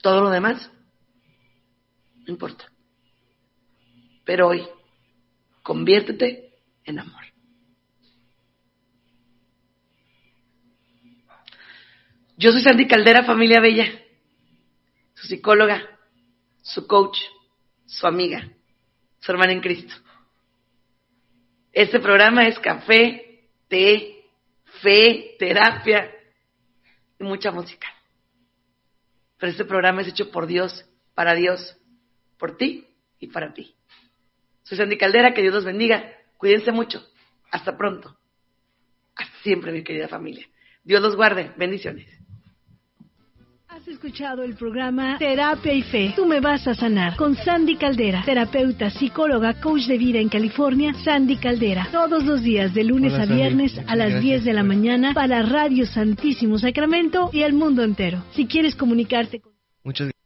Todo lo demás, no importa. Pero hoy, conviértete en amor. Yo soy Sandy Caldera, familia bella, su psicóloga, su coach, su amiga, su hermana en Cristo. Este programa es café, té, fe, terapia y mucha música. Pero este programa es hecho por Dios, por ti y para ti. Soy Sandy Caldera, que Dios los bendiga. Cuídense mucho. Hasta pronto. Hasta siempre, mi querida familia. Dios los guarde. Bendiciones. Has escuchado el programa Terapia y Fe. Tú me vas a sanar con Sandy Caldera, terapeuta, psicóloga, coach de vida en California. Sandy Caldera, todos los días de lunes a viernes a las 10 de la mañana para Radio Santísimo Sacramento y el mundo entero. Si quieres comunicarte con...